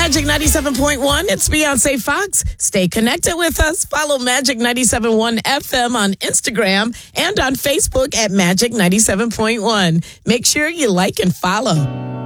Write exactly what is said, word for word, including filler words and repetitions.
Magic ninety-seven point one. It's Beyonce Fox. Stay connected with us. Follow Magic ninety-seven point one F M on Instagram and on Facebook at Magic ninety-seven point one. Make sure you like and follow.